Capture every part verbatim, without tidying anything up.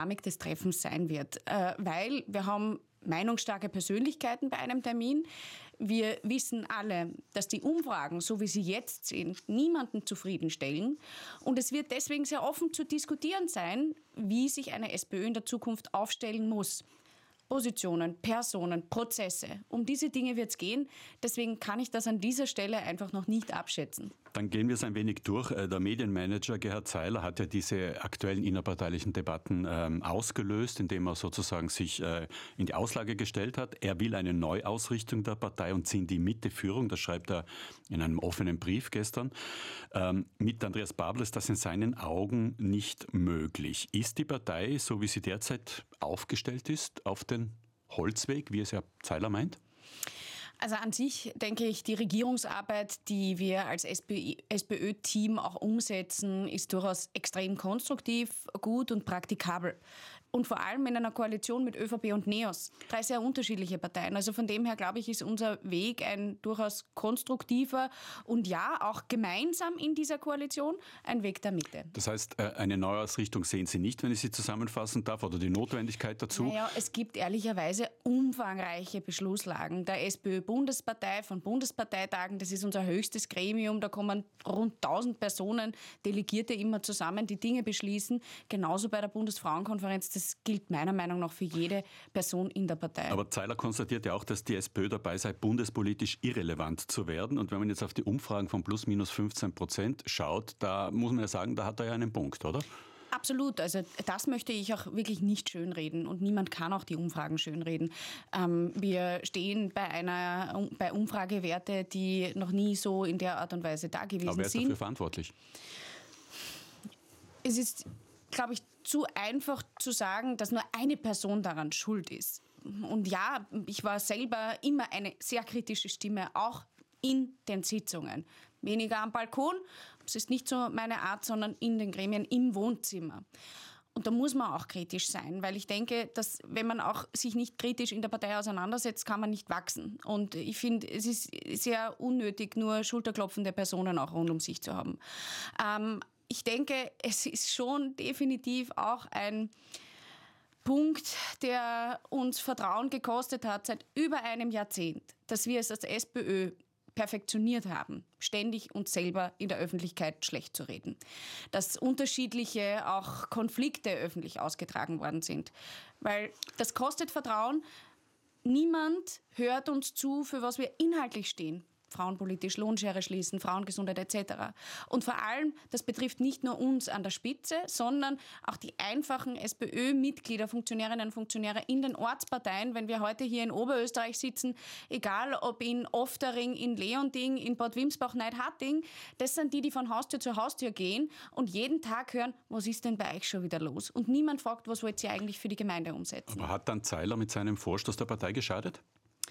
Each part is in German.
Dynamik des Treffens sein wird, äh, weil wir haben meinungsstarke Persönlichkeiten bei einem Termin. Wir wissen alle, dass die Umfragen, so wie sie jetzt sind, niemanden zufriedenstellen. Und es wird deswegen sehr offen zu diskutieren sein, wie sich eine SPÖ in der Zukunft aufstellen muss. Positionen, Personen, Prozesse. Um diese Dinge wird es gehen. Deswegen kann ich das an dieser Stelle einfach noch nicht abschätzen. Dann gehen wir es ein wenig durch. Der Medienmanager Gerhard Zeiler hat ja diese aktuellen innerparteilichen Debatten ähm, ausgelöst, indem er sozusagen sich äh, in die Auslage gestellt hat. Er will eine Neuausrichtung der Partei und ziehen die Mitteführung. Das schreibt er in einem offenen Brief gestern. Ähm, mit Andreas Babler ist das in seinen Augen nicht möglich. Ist die Partei, so wie sie derzeit aufgestellt ist, auf den Holzweg, wie es ja Zeiler meint? Also an sich denke ich, die Regierungsarbeit, die wir als SPÖ-Team auch umsetzen, ist durchaus extrem konstruktiv, gut und praktikabel. Und vor allem in einer Koalition mit ÖVP und NEOS. Drei sehr unterschiedliche Parteien. Also von dem her, glaube ich, ist unser Weg ein durchaus konstruktiver und ja, auch gemeinsam in dieser Koalition ein Weg der Mitte. Das heißt, eine Neuausrichtung sehen Sie nicht, wenn ich Sie zusammenfassen darf, oder die Notwendigkeit dazu? Naja, es gibt ehrlicherweise umfangreiche Beschlusslagen der SPÖ-Bundespartei von Bundesparteitagen. Das ist unser höchstes Gremium. Da kommen rund tausend Personen, Delegierte immer zusammen, die Dinge beschließen. Genauso bei der Bundesfrauenkonferenz. Das Das gilt meiner Meinung nach für jede Person in der Partei. Aber Zeiler konstatiert ja auch, dass die SPÖ dabei sei, bundespolitisch irrelevant zu werden. Und wenn man jetzt auf die Umfragen von plus minus fünfzehn Prozent schaut, da muss man ja sagen, da hat er ja einen Punkt, oder? Absolut. Also das möchte ich auch wirklich nicht schönreden und niemand kann auch die Umfragen schönreden. Ähm, wir stehen bei einer bei Umfragewerte, die noch nie so in der Art und Weise da gewesen sind. Aber wer ist dafür verantwortlich? Es ist, glaube ich, zu einfach zu sagen, dass nur eine Person daran schuld ist. Und ja, ich war selber immer eine sehr kritische Stimme, auch in den Sitzungen. Weniger am Balkon, das ist nicht so meine Art, sondern in den Gremien, im Wohnzimmer. Und da muss man auch kritisch sein, weil ich denke, dass wenn man auch sich nicht kritisch in der Partei auseinandersetzt, kann man nicht wachsen. Und ich finde, es ist sehr unnötig, nur schulterklopfende Personen auch rund um sich zu haben. Ähm, Ich denke, es ist schon definitiv auch ein Punkt, der uns Vertrauen gekostet hat seit über einem Jahrzehnt, dass wir es als SPÖ perfektioniert haben, ständig uns selber in der Öffentlichkeit schlecht zu reden. Dass unterschiedliche auch Konflikte öffentlich ausgetragen worden sind. Weil das kostet Vertrauen. Niemand hört uns zu, für was wir inhaltlich stehen. Frauenpolitisch, Lohnschere schließen, Frauengesundheit et cetera. Und vor allem, das betrifft nicht nur uns an der Spitze, sondern auch die einfachen SPÖ-Mitglieder, Funktionärinnen und Funktionäre in den Ortsparteien, wenn wir heute hier in Oberösterreich sitzen, egal ob in Oftering, in Leonding, in Bad Wimsbach, Neidharting, das sind die, die von Haustür zu Haustür gehen und jeden Tag hören, was ist denn bei euch schon wieder los? Und niemand fragt, was wollt ihr eigentlich für die Gemeinde umsetzen? Aber hat dann Zeiler mit seinem Vorstoß der Partei geschadet?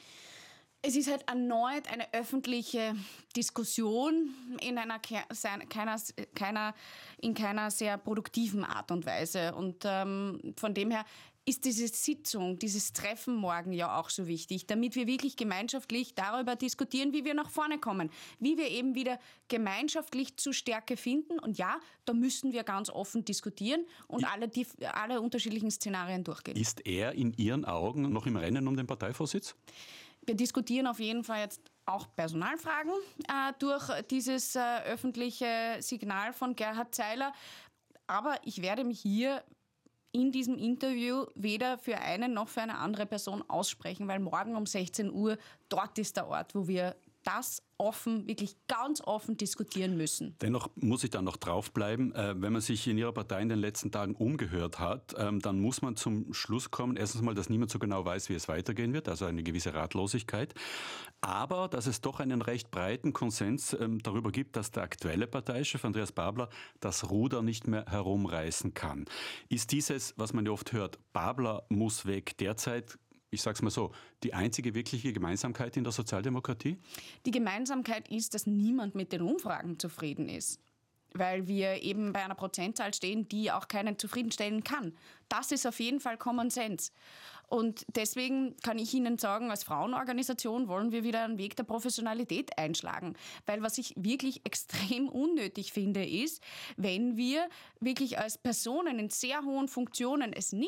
Es ist halt erneut eine öffentliche Diskussion in einer keiner, keiner, in keiner sehr produktiven Art und Weise. Und ähm, von dem her ist diese Sitzung, dieses Treffen morgen ja auch so wichtig, damit wir wirklich gemeinschaftlich darüber diskutieren, wie wir nach vorne kommen, wie wir eben wieder gemeinschaftlich zu Stärke finden. Und ja, da müssen wir ganz offen diskutieren und alle, die, alle unterschiedlichen Szenarien durchgehen. Ist er in Ihren Augen noch im Rennen um den Parteivorsitz? Wir diskutieren auf jeden Fall jetzt auch Personalfragen äh, durch dieses äh, öffentliche Signal von Gerhard Zeiler. Aber ich werde mich hier in diesem Interview weder für eine noch für eine andere Person aussprechen, weil morgen um sechzehn Uhr dort ist der Ort, wo wir das offen, wirklich ganz offen diskutieren müssen. Dennoch muss ich da noch draufbleiben. Wenn man sich in Ihrer Partei in den letzten Tagen umgehört hat, dann muss man zum Schluss kommen, erstens mal, dass niemand so genau weiß, wie es weitergehen wird, also eine gewisse Ratlosigkeit, aber dass es doch einen recht breiten Konsens darüber gibt, dass der aktuelle Parteichef Andreas Babler das Ruder nicht mehr herumreißen kann. Ist dieses, was man ja oft hört, Babler muss weg, derzeit, ich sage es mal so, die einzige wirkliche Gemeinsamkeit in der Sozialdemokratie? Die Gemeinsamkeit ist, dass niemand mit den Umfragen zufrieden ist. weil wir eben bei einer Prozentzahl stehen, die auch keinen zufriedenstellen kann. Das ist auf jeden Fall Common Sense. Und deswegen kann ich Ihnen sagen, als Frauenorganisation wollen wir wieder einen Weg der Professionalität einschlagen. Weil was ich wirklich extrem unnötig finde, ist, wenn wir wirklich als Personen in sehr hohen Funktionen es nicht